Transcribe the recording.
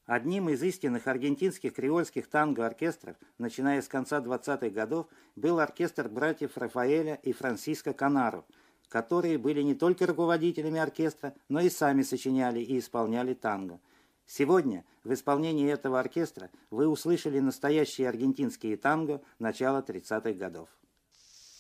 Одним из истинных аргентинских креольских танго-оркестров, начиная с конца 20-х годов, был оркестр братьев Рафаэля и Франсиско Канаро, которые были не только руководителями оркестра, но и сами сочиняли и исполняли танго. Сегодня в исполнении этого оркестра вы услышали настоящие аргентинские танго начала 30-х годов.